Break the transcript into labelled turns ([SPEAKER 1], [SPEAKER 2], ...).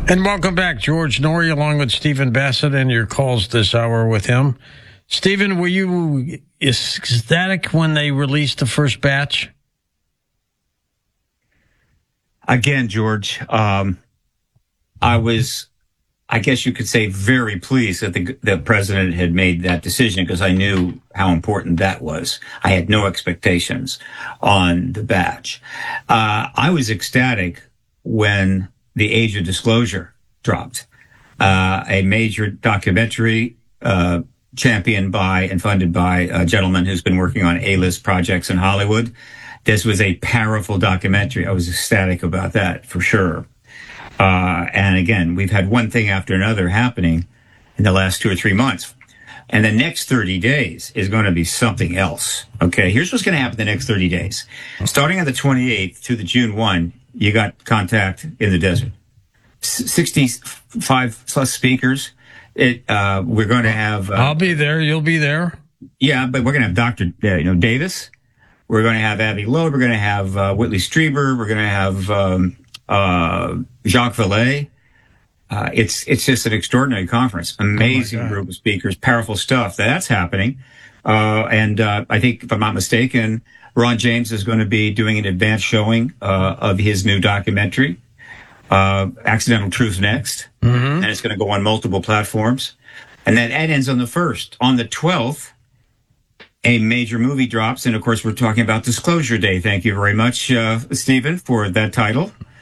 [SPEAKER 1] And welcome back, George Noory, along with Stephen Bassett, and your calls this hour with him. Stephen, were you ecstatic when they released the first batch?
[SPEAKER 2] Again, George, I was, I guess you could say, very pleased that the president had made that decision, because I knew how important that was. I had no expectations on the batch. I was ecstatic when The Age of Disclosure dropped, a major documentary championed by and funded by a gentleman who's been working on A-list projects in Hollywood. This was a powerful documentary. I was ecstatic about that, for sure. And again, we've had one thing after another happening in the last 2 or 3 months. And the next 30 days is going to be something else. Okay, here's what's going to happen the next 30 days. Starting on the 28th to the June 1, you got Contact in the Desert. 65 plus speakers. We're going to have...
[SPEAKER 1] I'll be there. You'll be there.
[SPEAKER 2] Yeah, but we're going to have Dr. Davis. We're going to have Abbey Loeb. We're going to have Whitley Strieber. We're going to have Jacques Vallée. It's just an extraordinary conference. Amazing group of speakers, powerful stuff. That's happening. And I think, if I'm not mistaken, Ron James is going to be doing an advanced showing of his new documentary, Accidental Truth Next. And it's going to go on multiple platforms. And then that ends on the 1st. On the 12th, a major movie drops. And, of course, we're talking about Disclosure Day. Thank you very much, Stephen, for that title.